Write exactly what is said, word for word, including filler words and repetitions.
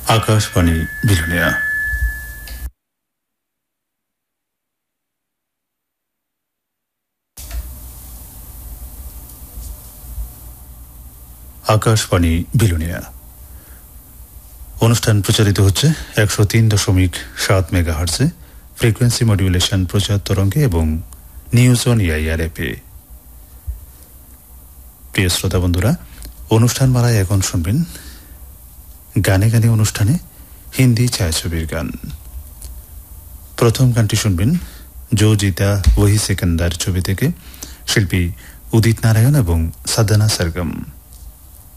आकाशवाणी बिलोनिया। आकाशवाणी बिलोनिया অনুষ্ঠান প্রচারিত হচ্ছে একশো তিন দশমিক সাত মেগাহার্টজে ফ্রিকোয়েন্সি মডুলেশন প্রচার তরঙ্গে এবং নিউজ অন এআইআরএফে। প্রিয় শ্রোতা বন্ধুরা, অনুষ্ঠান মালায় এখন শুনবেন গানে গানে অনুষ্ঠানে হিন্দি ছায়াছবির গান। প্রথম গানটি শুনবেন জো জিতা ওহি সিকান্দার ছবি থেকে, শিল্পী উদিত নারায়ণ এবং সাধনা সরগম।